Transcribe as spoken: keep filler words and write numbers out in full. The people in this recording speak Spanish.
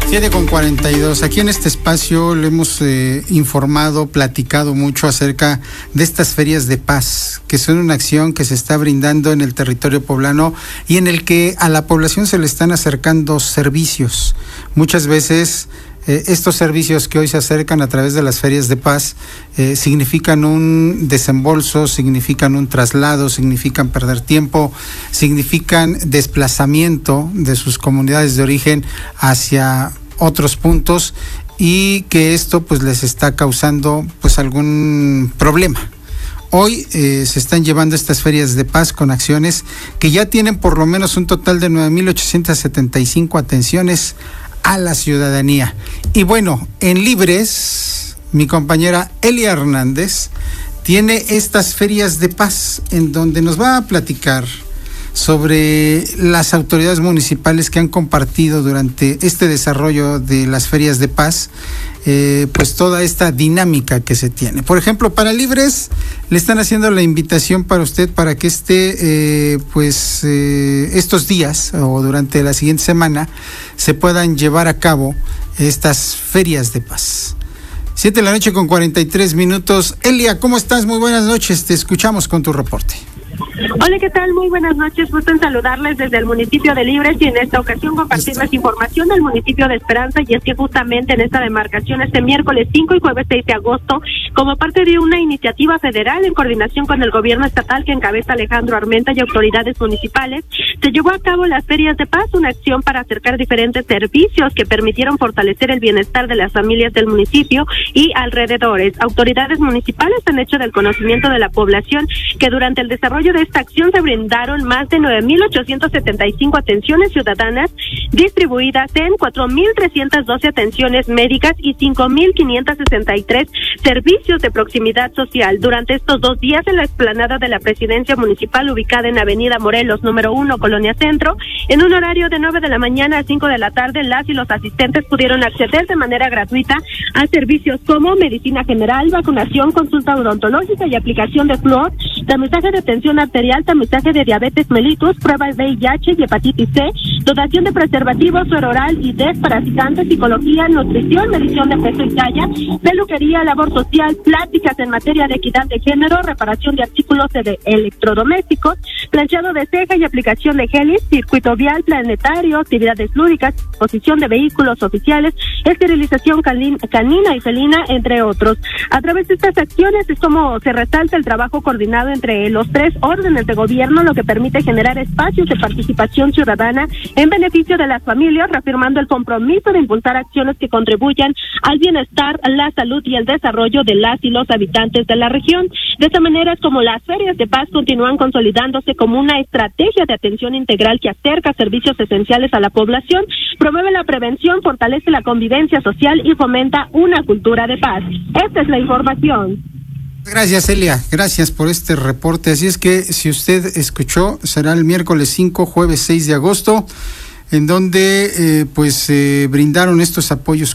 siete con cuarenta y dos. Aquí en este espacio le hemos eh, informado, platicado mucho acerca de estas ferias de paz, que son una acción que se está brindando en el territorio poblano y en el que a la población se le están acercando servicios. Muchas veces eh, estos servicios que hoy se acercan a través de las ferias de paz eh, significan un desembolso, significan un traslado, significan perder tiempo, significan desplazamiento de sus comunidades de origen hacia otros puntos, y que esto pues les está causando pues algún problema. Hoy eh, se están llevando estas ferias de paz con acciones que ya tienen por lo menos un total de nueve mil ochocientas setenta y cinco atenciones a la ciudadanía. Y bueno, en Libres, mi compañera Elia Hernández tiene estas ferias de paz en donde nos va a platicar sobre las autoridades municipales que han compartido durante este desarrollo de las ferias de paz, eh, pues toda esta dinámica que se tiene. Por ejemplo, para Libres le están haciendo la invitación para usted para que esté, eh, pues eh, estos días o durante la siguiente semana se puedan llevar a cabo estas ferias de paz. Siete de la noche con cuarenta y tres minutos. Elia, ¿cómo estás? Muy buenas noches, te escuchamos con tu reporte. Hola, ¿qué tal? Muy buenas noches. Gusto en saludarles desde el municipio de Libres y en esta ocasión compartirles información del municipio de Esperanza, y es que justamente en esta demarcación este miércoles cinco y jueves seis de agosto, como parte de una iniciativa federal en coordinación con el gobierno estatal que encabeza Alejandro Armenta y autoridades municipales, se llevó a cabo las ferias de paz, una acción para acercar diferentes servicios que permitieron fortalecer el bienestar de las familias del municipio y alrededores. Autoridades municipales han hecho del conocimiento de la población que durante el desarrollo de esta acción se brindaron más de nueve mil ochocientas setenta y cinco atenciones ciudadanas distribuidas en cuatro mil trescientas doce atenciones médicas y cinco mil quinientos sesenta y tres servicios de proximidad social. Durante estos dos días en la explanada de la Presidencia Municipal ubicada en Avenida Morelos, número uno, Colonia Centro, en un horario de nueve de la mañana a cinco de la tarde, las y los asistentes pudieron acceder de manera gratuita a servicios como medicina general, vacunación, consulta odontológica y aplicación de flúor, tamizaje de tensión arterial, tamizaje de diabetes mellitus, pruebas de V I H y hepatitis C, dotación de preservativos, suero oral y desparasitante, psicología, nutrición, medición de peso y talla, peluquería, labor social, pláticas en materia de equidad de género, reparación de artículos de electrodomésticos, planchado de ceja y aplicación de gelis, circuito vial planetario, actividades lúdicas, exposición de vehículos oficiales, esterilización canina y felina, entre otros. A través de estas acciones es como se resalta el trabajo coordinado entre los tres órdenes de gobierno, lo que permite generar espacios de participación ciudadana en beneficio de las familias, reafirmando el compromiso de impulsar acciones que contribuyan al bienestar, la salud y el desarrollo de las y los habitantes de la región. De esta manera es como las ferias de paz continúan consolidándose como una estrategia de atención integral que acerca servicios esenciales a la población, promueve la prevención, fortalece la convivencia social y fomenta una cultura de paz. Esta es la información. Gracias, Elia, gracias por este reporte. Así es que si usted escuchó, será el miércoles cinco, jueves seis de agosto, en donde eh, pues eh, brindaron estos apoyos